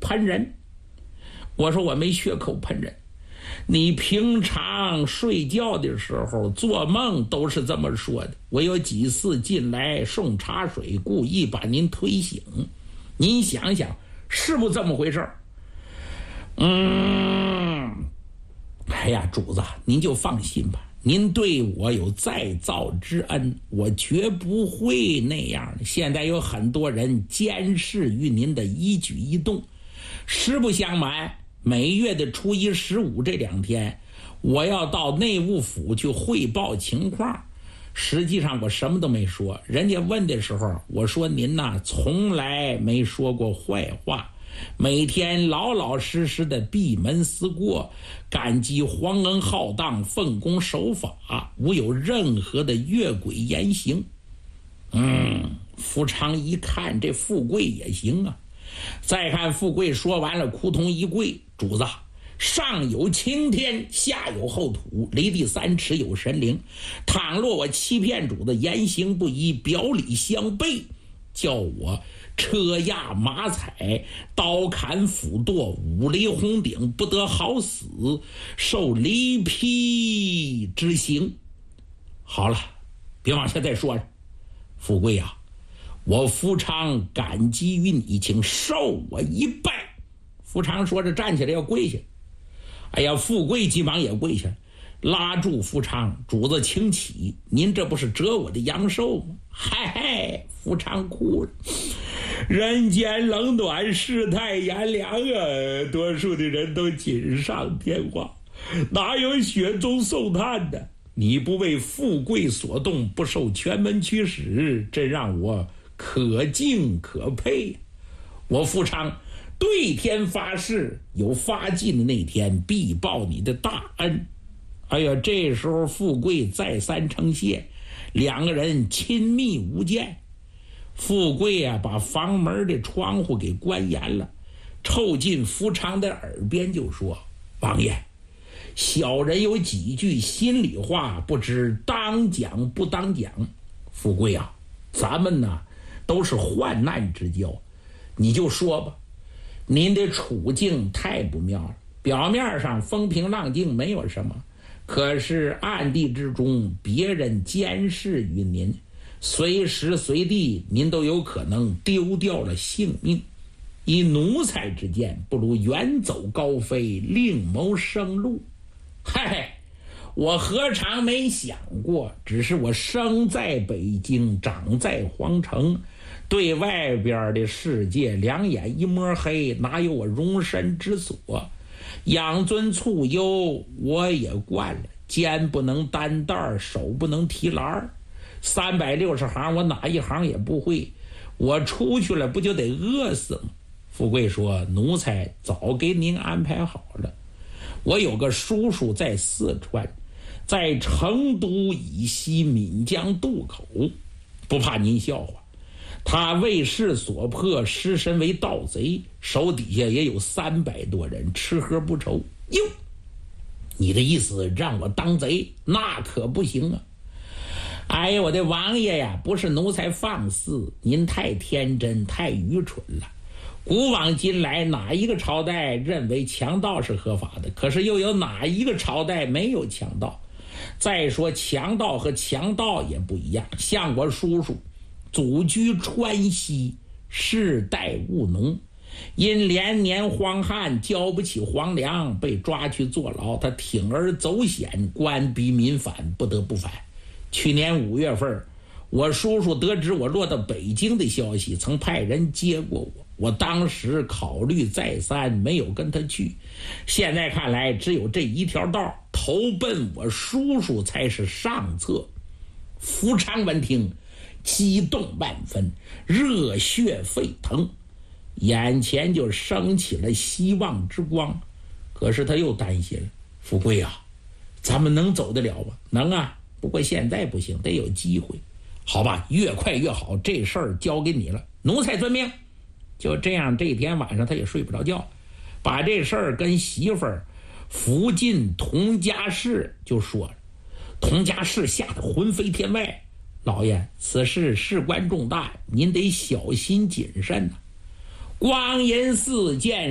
喷人。我说我没血口喷人，你平常睡觉的时候做梦都是这么说的。我有几次进来送茶水，故意把您推醒，您想想是不是这么回事？哎呀，主子您就放心吧，您对我有再造之恩，我绝不会那样的。现在有很多人监视于您的一举一动，实不相瞒，每月的初一、15这2天，我要到内务府去汇报情况。实际上我什么都没说，人家问的时候，我说您呐，从来没说过坏话，每天老老实实的闭门思过，感激皇恩浩荡，奉公守法，无有任何的越轨言行。富昌一看这富贵也行啊。再看富贵说完了，扑通一跪，主子，上有青天，下有厚土，离地3尺有神灵，倘若我欺骗主的言行不一，表里相悖，叫我车压马踩，刀砍斧剁，五雷轰顶，不得好死，受离辟之刑。好了，别往下再说了。富贵啊，我富昌感激于你，请受我一拜。富昌说着站起来要跪下。哎呀，富贵急忙也跪下，拉住富昌，主子请起，您这不是折我的阳寿吗？嗨，富昌哭了。人间冷暖，世态炎凉啊，多数的人都锦上添花，哪有雪中送炭的？你不为富贵所动，不受全门驱使，真让我可敬可佩。我富昌对天发誓，有发尽的那天必报你的大恩。哎呀，这时候富贵再三称谢，两个人亲密无间。富贵啊，把房门的窗户给关严了，凑近富昌的耳边就说：王爷，小人有几句心里话，不知当讲不当讲。富贵啊，咱们呢都是患难之交，你就说吧。您的处境太不妙了，表面上风平浪静没有什么，可是暗地之中别人监视于您，随时随地您都有可能丢掉了性命。以奴才之见，不如远走高飞，另谋生路。嗨，我何尝没想过，只是我生在北京，长在皇城，对外边的世界两眼一摸黑，哪有我容身之所？养尊处优我也惯了，肩不能担担，手不能提篮，360行我哪一行也不会，我出去了不就得饿死吗？富贵说：奴才早给您安排好了，我有个叔叔在四川，在成都以西岷江渡口，不怕您笑话，他为势所迫，失身为盗贼，手底下也有300多人，吃喝不愁。哟，你的意思让我当贼，那可不行啊！哎呀，我的王爷呀，不是奴才放肆，您太天真太愚蠢了。古往今来，哪一个朝代认为强盗是合法的？可是又有哪一个朝代没有强盗？再说强盗和强盗也不一样，像我叔叔祖居川西，世代务农，因连年荒旱交不起皇粮，被抓去坐牢，他铤而走险，官逼民反，不得不反。去年5月份，我叔叔得知我落到北京的消息，曾派人接过我，我当时考虑再三，没有跟他去。现在看来，只有这一条道，投奔我叔叔才是上策。福昌闻听，激动万分，热血沸腾，眼前就升起了希望之光。可是他又担心了，富贵啊，咱们能走得了吗？能啊，不过现在不行，得有机会。好吧，越快越好，这事儿交给你了，奴才遵命。就这样，这天晚上他也睡不着觉，把这事儿跟媳妇儿福晋佟家氏就说了。佟家氏吓得魂飞天外，老爷，此事事关重大，您得小心谨慎啊。光阴似箭。